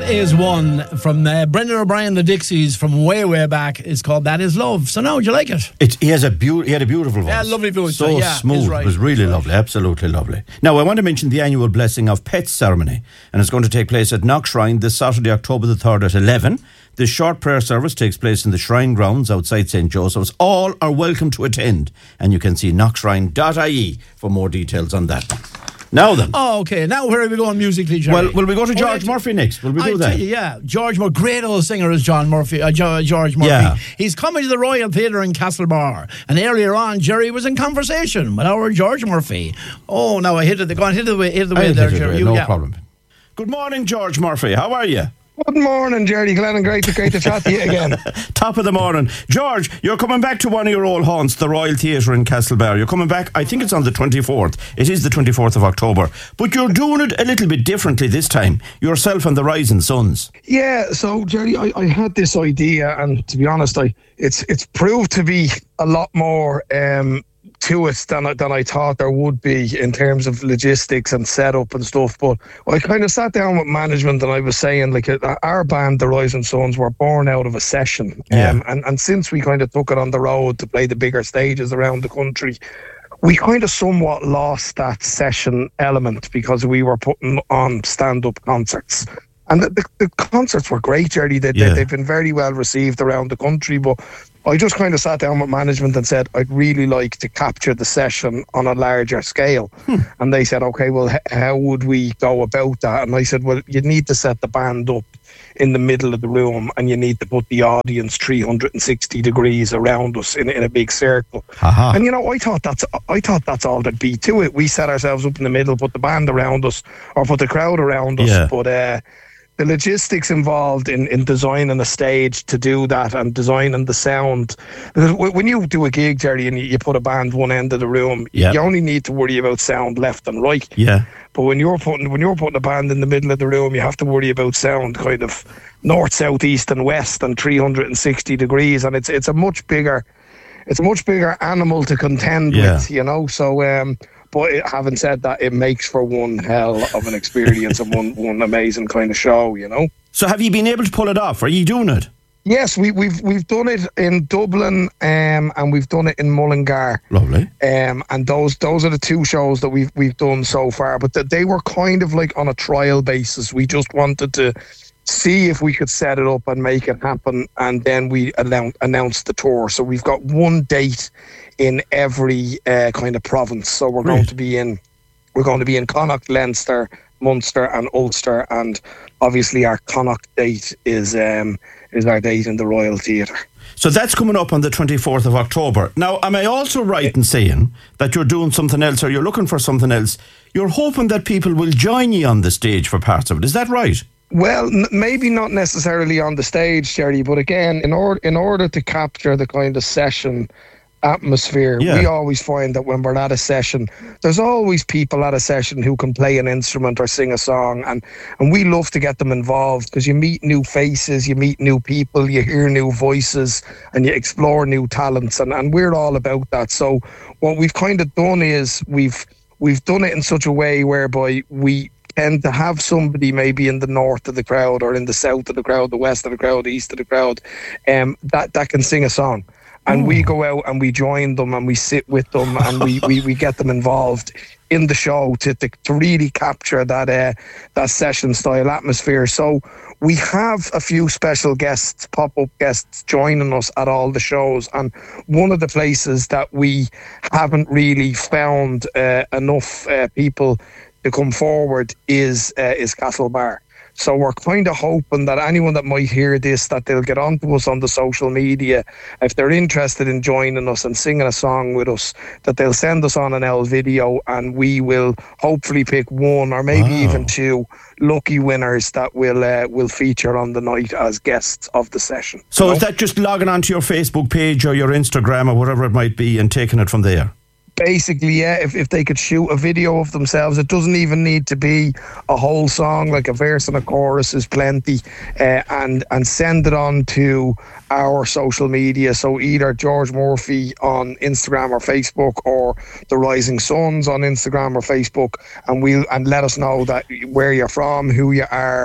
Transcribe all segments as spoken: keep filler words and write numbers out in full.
is one from uh, Brendan O'Brien, the Dixies, from way, way back. It's called That Is Love. So now, do you like it? it he has a beau- He had a beautiful voice. Yeah, lovely voice. So yeah, smooth. right. It was really lovely. Absolutely lovely. Now, I want to mention the annual Blessing of Pets ceremony, and it's going to take place at Knock Shrine this Saturday, October the third at eleven. This short prayer service takes place in the Shrine grounds outside Saint Joseph's. All are welcome to attend, and you can see knock shrine dot I E for more details on that. Now then. Oh, okay. Now where are we going musically, Jerry? Well, will we go to George oh, Murphy next? Will we do I that? Tell you, yeah. George Murphy, great old singer is John Murphy, uh, George Murphy. Yeah. He's coming to the Royal Theatre in Castlebar. And earlier on, Jerry was in conversation with our George Murphy. Oh, now I hit it. Go on, hit it the way, hit it the way there, Jerry. You, no yeah. problem. Good morning, George Murphy. How are you? Good morning, Jerry Glennon. Great to, great to chat to you again. Top of the morning. George, you're coming back to one of your old haunts, the Royal Theatre in Castlebar. You're coming back, I think it's on the twenty-fourth. It is the twenty-fourth of October. But you're doing it a little bit differently this time. Yourself and the Rising Suns. Yeah, so, Jerry, I, I had this idea, and to be honest, I it's it's proved to be a lot more um, to it than, than I thought there would be in terms of logistics and setup and stuff. But I kind of sat down with management and I was saying, like, uh, our band, the Rising Suns, were born out of a session. Yeah. Um, and, and since we kind of took it on the road to play the bigger stages around the country, we kind of somewhat lost that session element because we were putting on stand-up concerts. And the, the, the concerts were great, Jerry. They, Yeah. they, they've been very well received around the country, but I just kind of sat down with management and said, I'd really like to capture the session on a larger scale. Hmm. And they said, okay, well, h- how would we go about that? And I said, well, you need to set the band up in the middle of the room and you need to put the audience three hundred sixty degrees around us in, in a big circle. Aha. And, you know, I thought that's I thought that's all there'd be to it. We set ourselves up in the middle, put the band around us or put the crowd around us. Yeah. But, uh, the logistics involved in, in designing a stage to do that and designing the sound. Because when you do a gig, Jerry, and you, you put a band one end of the room, Yep. you only need to worry about sound left and right. Yeah. But when you're putting when you're putting a band in the middle of the room, you have to worry about sound kind of north, south, east, and west, and three hundred sixty degrees, and it's it's a much bigger it's a much bigger animal to contend Yeah. with, you know. So. Um, But it, having said that, it makes for one hell of an experience and one, one amazing kind of show, you know. So have you been able to pull it off? Are you doing it? Yes, we, we've we've done it in Dublin um, and we've done it in Mullingar. Lovely. Um, and those those are the two shows that we've we've done so far. But th- they were kind of like on a trial basis. We just wanted to see if we could set it up and make it happen, and then we announce announce the tour. So we've got one date in every uh, kind of province. So we're going Right. to be in we're going to be in Connacht, Leinster, Munster, and Ulster, and obviously our Connacht date is um, is our date in the Royal Theatre. So that's coming up on the twenty-fourth of October. Now, am I also right in saying that you're doing something else or you're looking for something else? You're hoping that people will join you on the stage for parts of it. Is that right? Well, n- maybe not necessarily on the stage, Jerry, but again, in order in order to capture the kind of session atmosphere, Yeah. we always find that when we're at a session, there's always people at a session who can play an instrument or sing a song, and and we love to get them involved because you meet new faces, you meet new people, you hear new voices, and you explore new talents, and, and we're all about that. So what we've kind of done is we've we've done it in such a way whereby we tend to have somebody maybe in the north of the crowd or in the south of the crowd, the west of the crowd, the east of the crowd, um, that, that can sing a song. And we go out and we join them and we sit with them and we, we, we get them involved in the show to to, to really capture that uh, that session style atmosphere. So we have a few special guests, pop-up guests joining us at all the shows. And one of the places that we haven't really found uh, enough uh, people to come forward is uh, is Castlebar. So we're kind of hoping that anyone that might hear this, that they'll get onto us on the social media. If they're interested in joining us and singing a song with us, that they'll send us on an L video and we will hopefully pick one or maybe Wow. even two lucky winners that will uh, will feature on the night as guests of the session. So You is know? that just logging onto your Facebook page or your Instagram or whatever it might be and taking it from there? Basically, yeah, if, if they could shoot a video of themselves, it doesn't even need to be a whole song, like a verse and a chorus is plenty, uh, and and send it on to our social media. So either George Murphy on Instagram or Facebook, or the Rising Suns on Instagram or Facebook, and we'll and let us know that where you're from, who you are,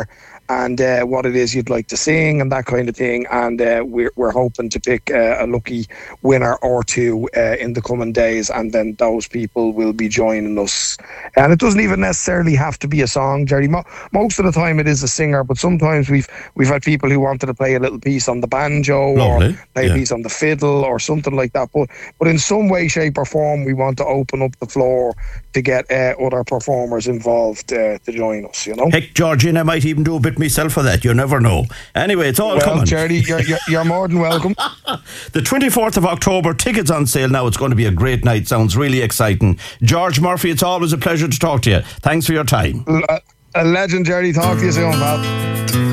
and uh, what it is you'd like to sing and that kind of thing. And uh, we're, we're hoping to pick uh, a lucky winner or two uh, in the coming days, and then those people will be joining us. And it doesn't even necessarily have to be a song, Jerry. Mo- most of the time it is a singer, but sometimes we've we've had people who wanted to play a little piece on the banjo Lovely. or play Yeah. a piece on the fiddle or something like that. But but in some way, shape or form, we want to open up the floor to get uh, other performers involved uh, to join us, you know. Heck, Georgina, I might even do a bit myself for that. You never know. Anyway, it's all Well, coming. Jerry, you're, you're, you're more than welcome. The twenty-fourth of October, tickets on sale now. It's going to be a great night. Sounds really exciting. George Murphy, it's always a pleasure to talk to you. Thanks for your time. A, a legend, Jerry. Talk to you soon, pal.